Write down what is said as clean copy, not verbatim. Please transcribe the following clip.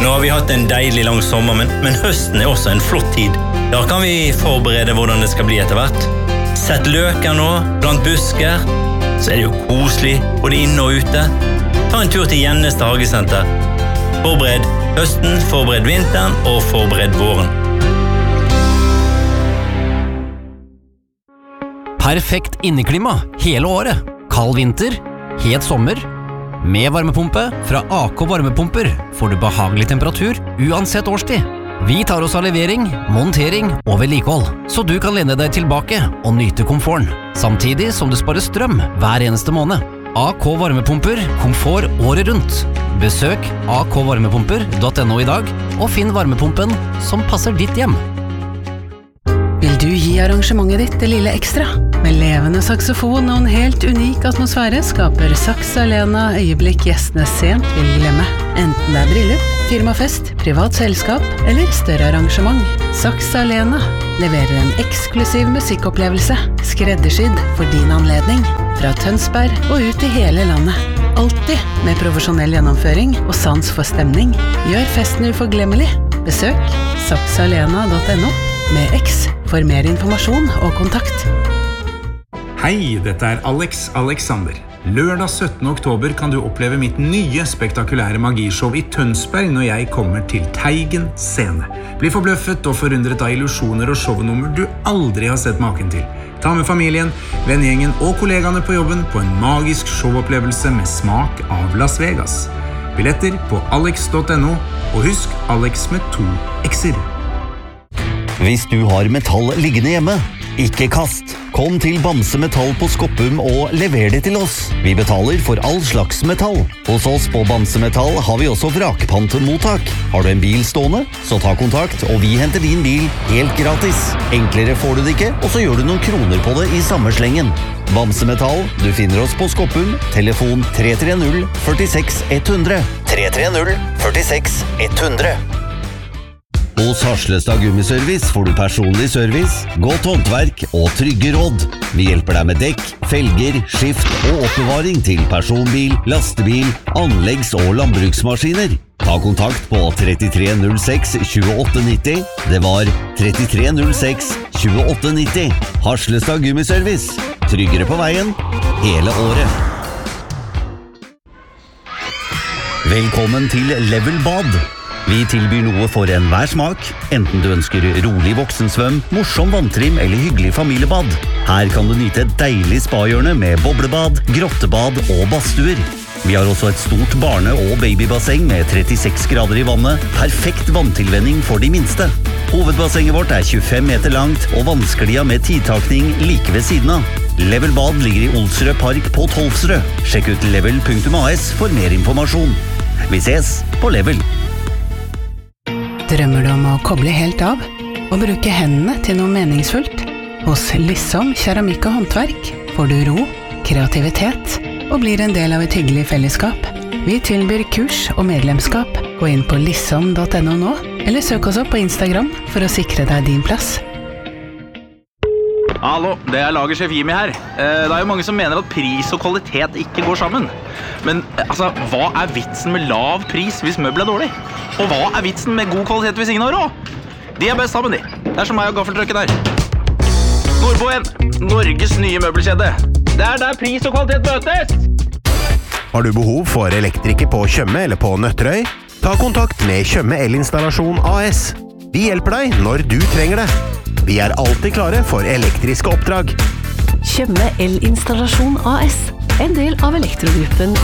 Nå har vi hatt en deilig lang sommer, men høsten også en flott tid. Da kan vi forberede hvordan det skal bli etter hvert. Sett løker nå, blant busker, så det jo koselig, både inne og ute. Ta en tur til Gjennestad hagesenter. Forbered høsten, forbered vinteren og forbered våren. Perfekt inneklima hele året. Kald vinter, het sommer. Med varmepumpe fra AK Varmepumper får du behagelig temperatur uansett årstid. Vi tar oss av levering, montering og vedlikehold, så du kan lene deg tilbake og nyte komforten, samtidig som du sparer strøm hver eneste måned. AK Varmepumper, komfort året rundt. Besøk akvarmepumper.no i dag, og finn varmepumpen som passer ditt hjem. Vil du gi arrangementet ditt det lille ekstra? Med levende saksofon og en helt unik atmosfære skaper Saks Arena øyeblikk gjestene sent vil glemme. Enten det bryllup, firmafest, privat selskap eller større arrangement. Saks Arena leverer en eksklusiv musikkopplevelse, skreddersydd for din anledning. Fra Tønsberg og ut i hele landet. Alltid med profesjonell gjennomføring og sans for stemning. Gjør festen uforglemmelig. Besøk saksarena.no med X for mer informasjon og kontakt. Hei, dette Alex Alexander. Lørdag 17. oktober kan du oppleve mitt nye spektakulære magishow i Tønsberg når jeg kommer til Teigen scene. Bli forbløffet og forundret av illusjoner og shownummer du aldri har sett maken til. Ta med familien, vennegjengen og kollegaene på jobben på en magisk showopplevelse med smak av Las Vegas. Billetter på alex.no, og husk Alex med 2 X'er. Hvis du har metall liggende hjemme, ikke kast. Kom til Bamse Metall på Skoppum og lever det til oss. Vi betaler for all slags metall. Hos oss på Bamse Metall har vi også vrakpantmottak. Har du en bil stående, så ta kontakt, og vi henter din bil helt gratis. Enklere får du det ikke, og så gjør du noen kroner på det i samme slengen. Bamse Metall, du finner oss på Skoppum, telefon 330 46 100. 330 46 100. Hos Harslestad Gummiservice får du personlig service, godt håndverk og trygge råd. Vi hjelper deg med dekk, felger, skift og oppbevaring til personbil, lastebil, anleggs- og landbruksmaskiner. Ta kontakt på 3306 2890. Det var 3306 2890. Harslestad Gummiservice. Tryggere på veien hele året. Velkommen til Level Bad. Vi tilbyr noe for enhver smak, enten du ønsker rolig voksensvøm, morsom vanntrim eller hyggelig familiebad. Her kan du nyte et deilig spahjørne med boblebad, grottebad og badstuer. Vi har også et stort barne- og babybasseng med 36 grader i vannet, perfekt vanntilvenning for de minste. Hovedbassenget vårt 25 meter langt og vannsklia med tidtakning like ved siden av. Level Bad ligger i Olsrød Park på Tolvsrød. Sjekk ut level.as for mer informasjon. Vi ses på Level. Drømmer du om å koble helt av og bruke hendene til noe meningsfullt? Hos Lissom Keramikk og Håndverk får du ro, kreativitet og blir en del av et hyggelig fellesskap. Vi tilbyr kurs og medlemskap. Gå inn på lissom.no nå, eller søk oss opp på Instagram for å sikre deg din plass. Hallo, det lagersjef Jimmy her. Det jo mange som mener at pris og kvalitet ikke går sammen. Men altså, hva vitsen med lav pris hvis møbel dårlig? Og hva vitsen med god kvalitet hvis ingen har råd? De best sammen, de. Det som meg og gaffeltrucken her. Nordboen, Norges nye møbelkjede. Det der pris og kvalitet møtes! Har du behov for elektriker på Tjøme eller på Nøtterøy? Ta kontakt med Tjøme Elinstallasjon AS. Vi hjelper deg når du trenger det. Vi alltid klare for elektriske oppdrag. Tjøme Elinstallasjon AS, en del av Elektrogruppen